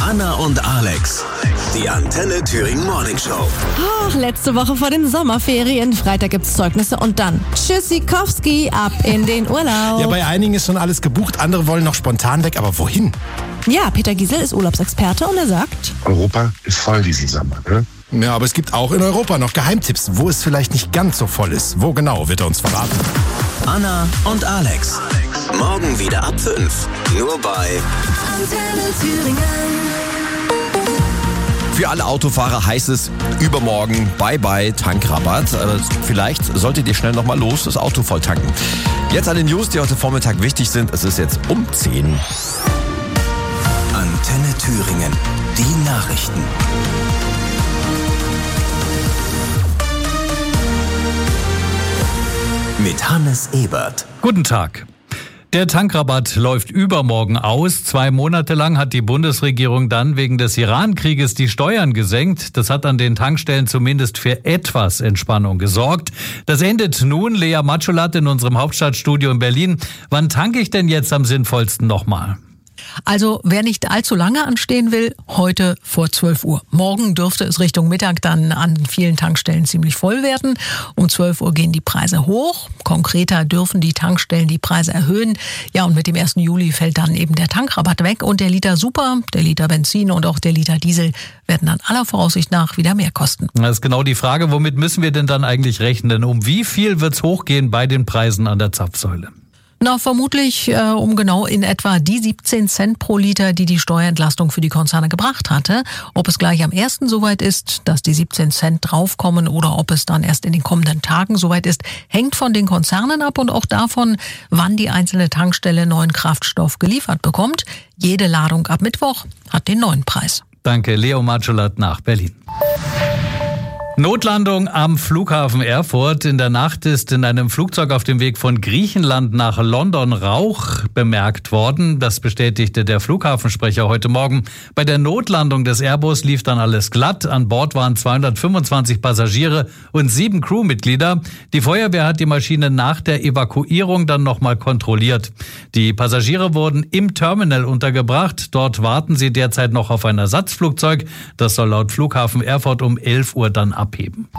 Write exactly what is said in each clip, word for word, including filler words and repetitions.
Anna und Alex, die Antenne Thüringen Morning Show. Oh, letzte Woche vor den Sommerferien. Freitag gibt's Zeugnisse und dann Tschüssikowski, ab in den Urlaub. Ja, bei einigen ist schon alles gebucht, andere wollen noch spontan weg, aber wohin? Ja, Peter Giesel ist Urlaubsexperte und er sagt: Europa ist voll diesen Sommer, ne? Ja, aber es gibt auch in Europa noch Geheimtipps, wo es vielleicht nicht ganz so voll ist. Wo genau, wird er uns verraten. Anna und Alex, morgen wieder ab fünf, nur bei Antenne Thüringen. Für alle Autofahrer heißt es übermorgen Bye-bye Tankrabatt. Also vielleicht solltet ihr schnell nochmal los das Auto voll tanken. Jetzt an den News, die heute Vormittag wichtig sind. Es ist jetzt um zehn. Antenne Thüringen, die Nachrichten. Mit Hannes Ebert. Guten Tag. Der Tankrabatt läuft übermorgen aus. Zwei Monate lang hat die Bundesregierung dann wegen des Iran-Krieges die Steuern gesenkt. Das hat an den Tankstellen zumindest für etwas Entspannung gesorgt. Das endet nun. Lea Matschulat in unserem Hauptstadtstudio in Berlin. Wann tanke ich denn jetzt am sinnvollsten nochmal? Also wer nicht allzu lange anstehen will, heute vor zwölf Uhr. Morgen dürfte es Richtung Mittag dann an vielen Tankstellen ziemlich voll werden. Um zwölf Uhr gehen die Preise hoch. Konkreter dürfen die Tankstellen die Preise erhöhen. Ja, und mit dem ersten Juli fällt dann eben der Tankrabatt weg. Und der Liter Super, der Liter Benzin und auch der Liter Diesel werden dann aller Voraussicht nach wieder mehr kosten. Das ist genau die Frage, womit müssen wir denn dann eigentlich rechnen? Um wie viel wird's hochgehen bei den Preisen an der Zapfsäule? Na, vermutlich äh, um genau in etwa die siebzehn Cent pro Liter, die die Steuerentlastung für die Konzerne gebracht hatte. Ob es gleich am ersten soweit ist, dass die siebzehn Cent draufkommen oder ob es dann erst in den kommenden Tagen soweit ist, hängt von den Konzernen ab und auch davon, wann die einzelne Tankstelle neuen Kraftstoff geliefert bekommt. Jede Ladung ab Mittwoch hat den neuen Preis. Danke, Leo Matschulat nach Berlin. Notlandung am Flughafen Erfurt. In der Nacht ist in einem Flugzeug auf dem Weg von Griechenland nach London Rauch bemerkt worden. Das bestätigte der Flughafensprecher heute Morgen. Bei der Notlandung des Airbus lief dann alles glatt. An Bord waren zweihundertfünfundzwanzig Passagiere und sieben Crewmitglieder. Die Feuerwehr hat die Maschine nach der Evakuierung dann nochmal kontrolliert. Die Passagiere wurden im Terminal untergebracht. Dort warten sie derzeit noch auf ein Ersatzflugzeug. Das soll laut Flughafen Erfurt um elf Uhr dann abheben.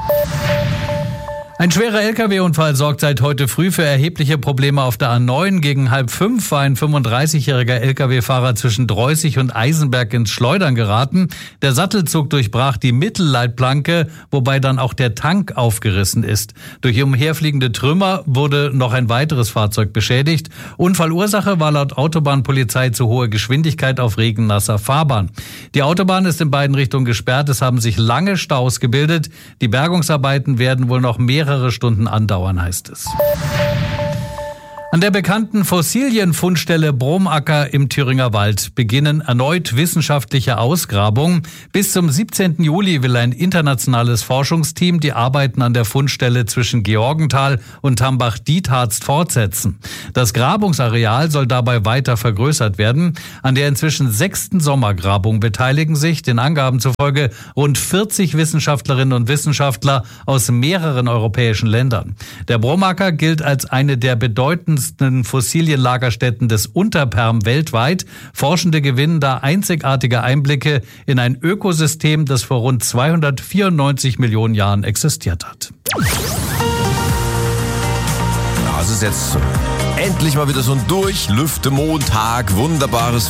Ein schwerer L K W-Unfall sorgt seit heute früh für erhebliche Probleme auf der A neun. Gegen halb fünf war ein fünfunddreißigjähriger L K W-Fahrer zwischen Dreußig und Eisenberg ins Schleudern geraten. Der Sattelzug durchbrach die Mittelleitplanke, wobei dann auch der Tank aufgerissen ist. Durch umherfliegende Trümmer wurde noch ein weiteres Fahrzeug beschädigt. Unfallursache war laut Autobahnpolizei zu hohe Geschwindigkeit auf regennasser Fahrbahn. Die Autobahn ist in beiden Richtungen gesperrt. Es haben sich lange Staus gebildet. Die Bergungsarbeiten werden wohl noch mehrere Stunden andauern, heißt es. An der bekannten Fossilienfundstelle Bromacker im Thüringer Wald beginnen erneut wissenschaftliche Ausgrabungen. Bis zum siebzehnten Juli will ein internationales Forschungsteam die Arbeiten an der Fundstelle zwischen Georgenthal und Tambach-Dietharz fortsetzen. Das Grabungsareal soll dabei weiter vergrößert werden. An der inzwischen sechsten Sommergrabung beteiligen sich, den Angaben zufolge, rund vierzig Wissenschaftlerinnen und Wissenschaftler aus mehreren europäischen Ländern. Der Bromacker gilt als eine der bedeutendsten Fossilienlagerstätten des Unterperm weltweit. Forschende gewinnen da einzigartige Einblicke in ein Ökosystem, das vor rund zweihundertvierundneunzig Millionen Jahren existiert hat. Ja, es ist jetzt endlich mal wieder so ein Durchlüfte-Montag. Wunderbares